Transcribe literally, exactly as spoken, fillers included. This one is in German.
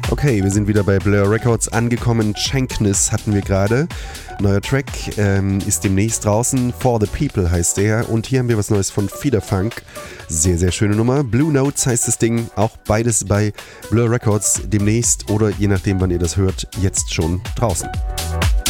Okay, wir sind wieder bei Blur Records angekommen. Shankness hatten wir gerade. Neuer Track ähm, ist demnächst draußen. For the People heißt der. Und hier haben wir was Neues von Feederfunk. Sehr, sehr schöne Nummer. Blue Notes heißt das Ding. Auch beides bei Blur Records demnächst oder je nachdem, wann ihr das hört, jetzt schon draußen.